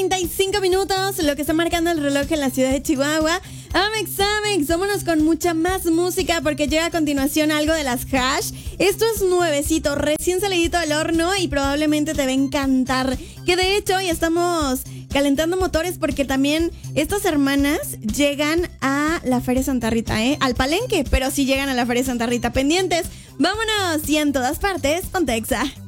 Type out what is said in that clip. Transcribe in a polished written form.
8:35, lo que está marcando el reloj en la ciudad de Chihuahua. Amex, vámonos con mucha más música porque llega a continuación algo de las Hash. Esto es nuevecito, recién salidito del horno y probablemente te va a encantar. Que de hecho ya estamos calentando motores porque también estas hermanas llegan a la Feria Santa Rita, al Palenque, pero sí llegan a la Feria Santa Rita. Pendientes, vámonos y en todas partes, Pontexa.